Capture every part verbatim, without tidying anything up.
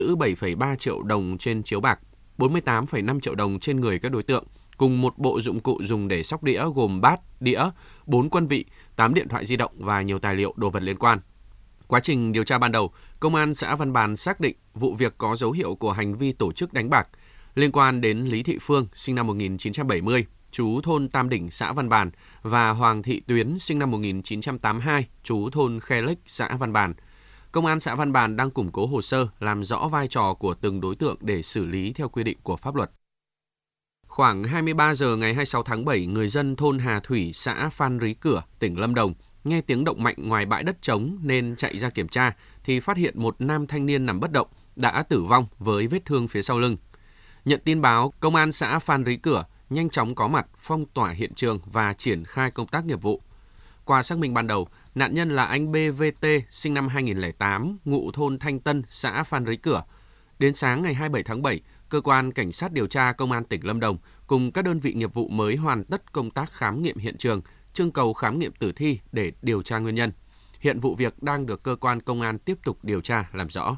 giữ bảy phẩy ba triệu đồng trên chiếu bạc, bốn mươi tám phẩy năm triệu đồng trên người các đối tượng, cùng một bộ dụng cụ dùng để xóc đĩa gồm bát, đĩa, bốn quân vị, tám điện thoại di động và nhiều tài liệu đồ vật liên quan. Quá trình điều tra ban đầu, Công an xã Văn Bàn xác định vụ việc có dấu hiệu của hành vi tổ chức đánh bạc liên quan đến Lý Thị Phương, sinh năm một nghìn chín trăm bảy mươi, trú thôn Tam Đỉnh, xã Văn Bàn, và Hoàng Thị Tuyến, sinh năm một nghìn chín trăm tám mươi hai, trú thôn Khe Lếch, xã Văn Bàn. Công an xã Văn Bàn đang củng cố hồ sơ, làm rõ vai trò của từng đối tượng để xử lý theo quy định của pháp luật. Khoảng hai mươi ba giờ ngày hai mươi sáu tháng bảy, người dân thôn Hà Thủy, xã Phan Rí Cửa, tỉnh Lâm Đồng, nghe tiếng động mạnh ngoài bãi đất trống nên chạy ra kiểm tra thì phát hiện một nam thanh niên nằm bất động, đã tử vong với vết thương phía sau lưng. Nhận tin báo, Công an xã Phan Rí Cửa nhanh chóng có mặt phong tỏa hiện trường và triển khai công tác nghiệp vụ. Qua xác minh ban đầu, nạn nhân là anh bê vê tê, sinh năm hai nghìn không trăm lẻ tám, ngụ thôn Thanh Tân, xã Phan Rí Cửa. Đến sáng ngày hai mươi bảy tháng bảy, Cơ quan Cảnh sát điều tra Công an tỉnh Lâm Đồng cùng các đơn vị nghiệp vụ mới hoàn tất công tác khám nghiệm hiện trường, trưng cầu khám nghiệm tử thi để điều tra nguyên nhân. Hiện vụ việc đang được cơ quan công an tiếp tục điều tra làm rõ.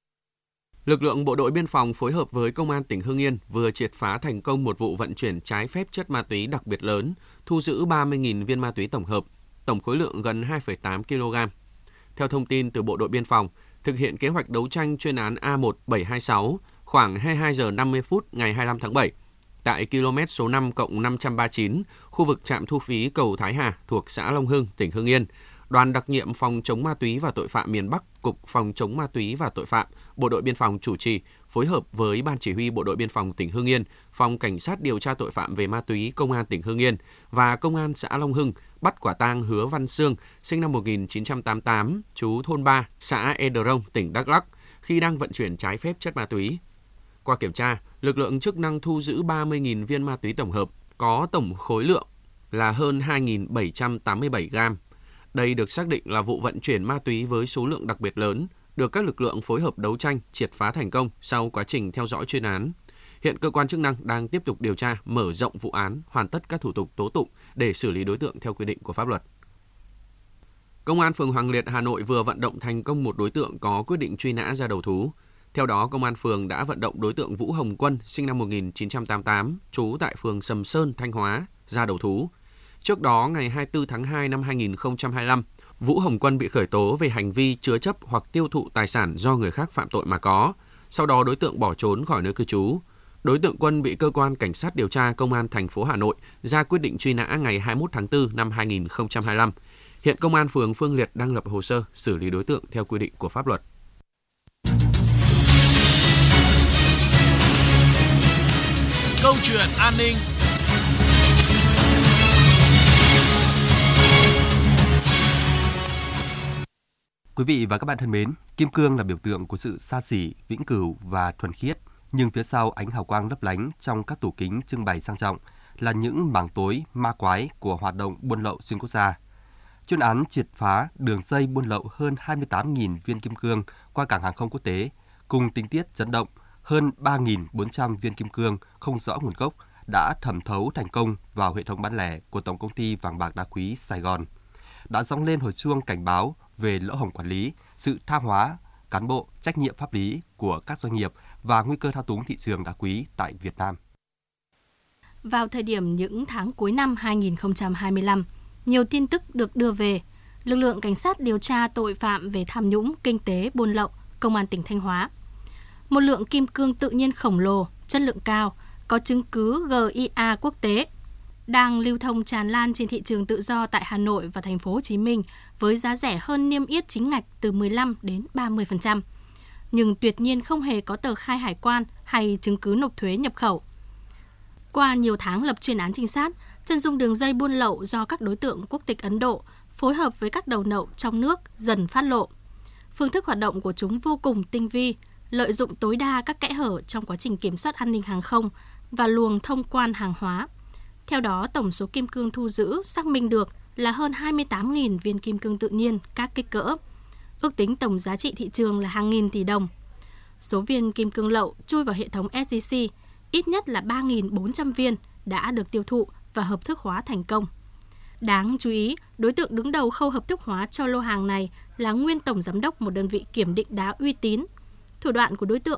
Lực lượng Bộ đội Biên phòng phối hợp với Công an tỉnh Hưng Yên vừa triệt phá thành công một vụ vận chuyển trái phép chất ma túy đặc biệt lớn, thu giữ ba mươi nghìn viên ma túy tổng hợp, tổng khối lượng gần hai phẩy tám ki lô gam. Theo thông tin từ Bộ đội Biên phòng, thực hiện kế hoạch đấu tranh chuyên án A một bảy hai sáu, khoảng hai mươi hai giờ năm mươi phút ngày hai mươi lăm tháng bảy, tại km số năm cộng năm trăm ba mươi chín, khu vực trạm thu phí cầu Thái Hà thuộc xã Long Hưng, tỉnh Hưng Yên, Đoàn đặc nhiệm Phòng chống ma túy và tội phạm miền Bắc, Cục Phòng chống ma túy và tội phạm, Bộ đội Biên phòng chủ trì, phối hợp với Ban Chỉ huy Bộ đội Biên phòng tỉnh Hưng Yên, Phòng Cảnh sát điều tra tội phạm về ma túy Công an tỉnh Hưng Yên và Công an xã Long Hưng bắt quả tang Hứa Văn Sương, sinh năm một nghìn chín trăm tám mươi tám, trú thôn ba, xã Ê Đờ Rông, tỉnh Đắk Lắk, khi đang vận chuyển trái phép chất ma túy. Qua kiểm tra, lực lượng chức năng thu giữ ba mươi nghìn viên ma túy tổng hợp, có tổng khối lượng là hơn hai nghìn bảy trăm tám mươi bảy gam. Đây được xác định là vụ vận chuyển ma túy với số lượng đặc biệt lớn, được các lực lượng phối hợp đấu tranh, triệt phá thành công sau quá trình theo dõi chuyên án. Hiện cơ quan chức năng đang tiếp tục điều tra, mở rộng vụ án, hoàn tất các thủ tục tố tụng để xử lý đối tượng theo quy định của pháp luật. Công an phường Hoàng Liệt, Hà Nội vừa vận động thành công một đối tượng có quyết định truy nã ra đầu thú. Theo đó, Công an phường đã vận động đối tượng Vũ Hồng Quân, sinh năm một nghìn chín trăm tám mươi tám, trú tại phường Sầm Sơn, Thanh Hóa, ra đầu thú. Trước đó, ngày hai mươi tư tháng hai năm hai nghìn không trăm hai mươi lăm, Vũ Hồng Quân bị khởi tố về hành vi chứa chấp hoặc tiêu thụ tài sản do người khác phạm tội mà có. Sau đó, đối tượng bỏ trốn khỏi nơi cư trú. Đối tượng Quân bị cơ quan cảnh sát điều tra Công an thành phố Hà Nội ra quyết định truy nã ngày hai mươi mốt tháng tư năm hai nghìn không trăm hai mươi lăm. Hiện Công an phường Phương Liệt đang lập hồ sơ xử lý đối tượng theo quy định của pháp luật. Câu chuyện an ninh. Quý vị và các bạn thân mến, kim cương là biểu tượng của sự xa xỉ, vĩnh cửu và thuần khiết, nhưng phía sau ánh hào quang lấp lánh trong các tủ kính trưng bày sang trọng là những mảng tối ma quái của hoạt động buôn lậu xuyên quốc gia. Chuyên án triệt phá đường dây buôn lậu hơn hai mươi tám nghìn viên kim cương qua cảng hàng không quốc tế, cùng tình tiết chấn động hơn ba nghìn bốn trăm viên kim cương không rõ nguồn gốc đã thẩm thấu thành công vào hệ thống bán lẻ của Tổng công ty vàng bạc đá quý Sài Gòn, đã gióng lên hồi chuông cảnh báo về lỗ hổng quản lý, sự tha hóa cán bộ, trách nhiệm pháp lý của các doanh nghiệp và nguy cơ thao túng thị trường đá quý tại Việt Nam. Vào thời điểm những tháng cuối năm hai nghìn không trăm hai mươi lăm, nhiều tin tức được đưa về. Lực lượng Cảnh sát điều tra tội phạm về tham nhũng, kinh tế, buôn lậu, Công an tỉnh Thanh Hóa. Một lượng kim cương tự nhiên khổng lồ, chất lượng cao, có chứng cứ giê i a quốc tế, đang lưu thông tràn lan trên thị trường tự do tại Hà Nội và thành phố Hồ Chí Minh với giá rẻ hơn niêm yết chính ngạch từ mười lăm đến ba mươi phần trăm. Nhưng tuyệt nhiên không hề có tờ khai hải quan hay chứng cứ nộp thuế nhập khẩu. Qua nhiều tháng lập chuyên án trinh sát, chân dung đường dây buôn lậu do các đối tượng quốc tịch Ấn Độ phối hợp với các đầu nậu trong nước dần phát lộ. Phương thức hoạt động của chúng vô cùng tinh vi, lợi dụng tối đa các kẽ hở trong quá trình kiểm soát an ninh hàng không và luồng thông quan hàng hóa. Theo đó, tổng số kim cương thu giữ xác minh được là hơn hai mươi tám nghìn viên kim cương tự nhiên các kích cỡ. Ước tính tổng giá trị thị trường là hàng nghìn tỷ đồng. Số viên kim cương lậu chui vào hệ thống ét gi xê, ít nhất là ba nghìn bốn trăm viên đã được tiêu thụ và hợp thức hóa thành công. Đáng chú ý, đối tượng đứng đầu khâu hợp thức hóa cho lô hàng này là nguyên tổng giám đốc một đơn vị kiểm định đá uy tín. Thủ đoạn của đối tượng